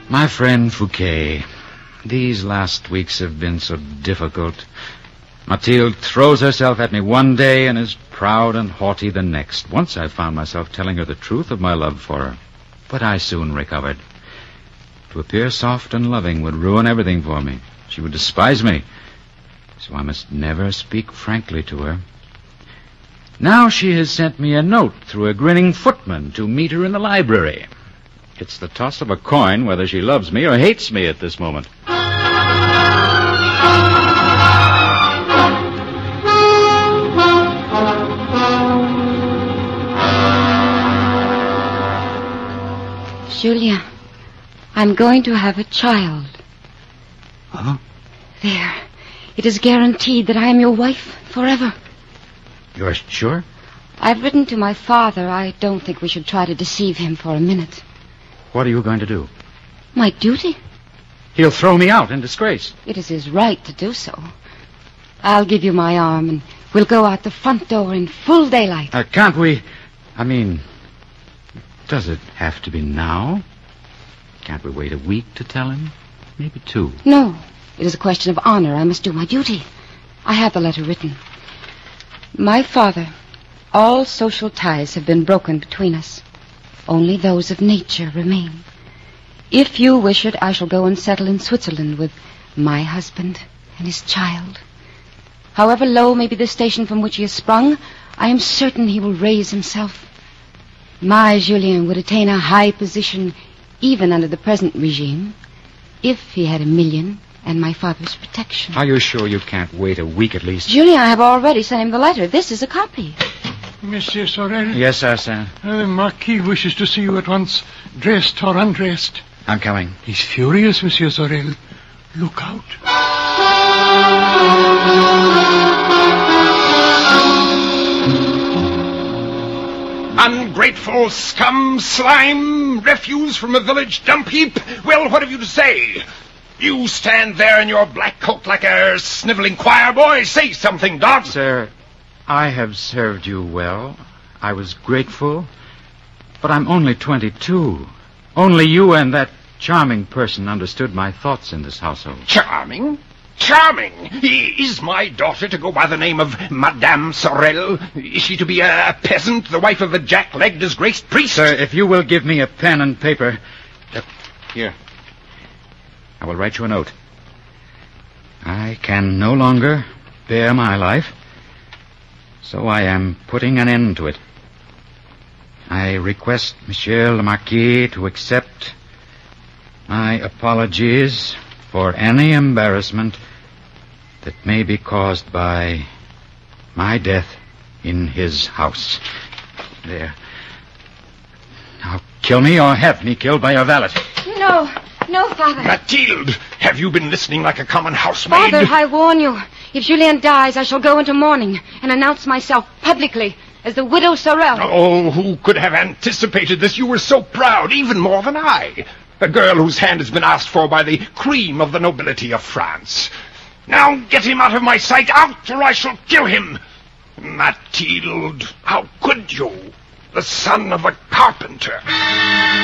My friend Fouquet, these last weeks have been so difficult. Mathilde throws herself at me one day and is proud and haughty the next. Once I found myself telling her the truth of my love for her, but I soon recovered. To appear soft and loving would ruin everything for me. She would despise me, so I must never speak frankly to her. Now she has sent me a note through a grinning footman to meet her in the library. It's the toss of a coin whether she loves me or hates me at this moment. Julien, I'm going to have a child. Huh? There. It is guaranteed that I am your wife forever. You're sure? I've written to my father. I don't think we should try to deceive him for a minute. What are you going to do? My duty? He'll throw me out in disgrace. It is his right to do so. I'll give you my arm and we'll go out the front door in full daylight. Can't we... does it have to be now? Can't we wait a week to tell him? Maybe 2. No. It is a question of honor. I must do my duty. I have the letter written. My father, all social ties have been broken between us. Only those of nature remain. If you wish it, I shall go and settle in Switzerland with my husband and his child. However low may be the station from which he has sprung, I am certain he will raise himself. My Julien would attain a high position even under the present regime if he had 1 million and my father's protection. Are you sure you can't wait a week at least? Julien, I have already sent him the letter. This is a copy. Monsieur Sorel? Yes, Arsène. The Marquis wishes to see you at once, dressed or undressed. I'm coming. He's furious, Monsieur Sorel. Look out. Ungrateful scum, slime, refuse from a village dump heap. Well, what have you to say? You stand there in your black coat like a sniveling choir boy. Say something, dog. Sir, I have served you well. I was grateful. But I'm only 22. Only you and that charming person understood my thoughts in this household. Charming? Charming! Is my daughter to go by the name of Madame Sorel? Is she to be a peasant, the wife of a jack-legged, disgraced priest? Sir, if you will give me a pen and paper... Here. I will write you a note. I can no longer bear my life, so I am putting an end to it. I request Monsieur le Marquis to accept my apologies for any embarrassment that may be caused by my death in his house. There. Now, kill me or have me killed by your valet. No, Father. Mathilde, have you been listening like a common housemaid? Father, I warn you. If Julien dies, I shall go into mourning and announce myself publicly as the widow Sorel. Oh, who could have anticipated this? You were so proud, even more than I. A girl whose hand has been asked for by the cream of the nobility of France. Now get him out of my sight, out, or I shall kill him. Mathilde, how could you? The son of a carpenter.